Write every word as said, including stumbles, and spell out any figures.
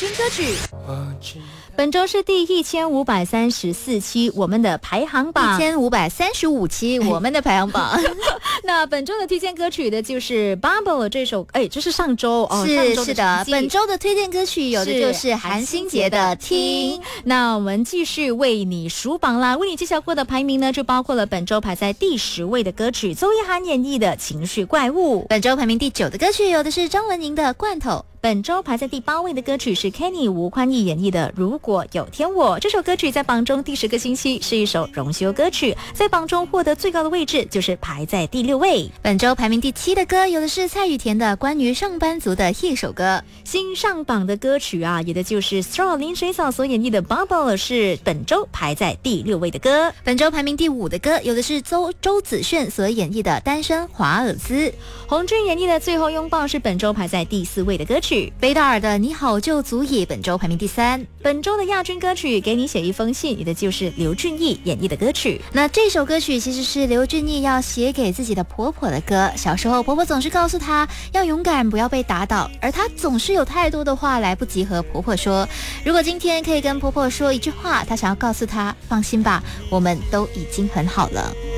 军歌曲。本周是第一千五百三十四期，我们的排行榜一千五百三十五期，我们的排行榜。 那本周的推荐歌曲的就是 Bubble 这首，哎，这是上周哦， 是上周的是的，本周的推荐歌曲有的就是韩星杰的《听》。 那我们继续为你数榜啦，为你揭晓过的排名呢，就包括了本周排在第十位的歌曲，周一涵演绎的《情绪怪物》。 本周排名第九的歌曲有的是张文宁的《罐头》。 本周排在第八位的歌曲是 Kenny 吴宽义演绎的《如果有天我》。这首歌曲在榜中第十个星期是一首荣休歌曲，在榜中获得最高的位置就是排在第六位。 本周排名第七的歌有的是蔡雨田的关于上班族的一首歌。 新上榜的歌曲啊，也的就是 Straw 林水草所演绎的 Bubble， 是本周排在第六位的歌。 本周排名第五的歌有的是周周子炫所演绎的单身华尔兹。 洪俊演绎的最后拥抱是本周排在第四位的歌曲。 贝达尔的你好就足以本周排名第三。 本周的亚军歌曲给你写一封信，也的就是刘俊毅演绎的歌曲。 那这首歌曲其实是刘俊毅要写给自己的婆婆的歌。小时候婆婆总是告诉她要勇敢，不要被打倒，而她总是有太多的话来不及和婆婆说。如果今天可以跟婆婆说一句话，她想要告诉她，放心吧，我们都已经很好了。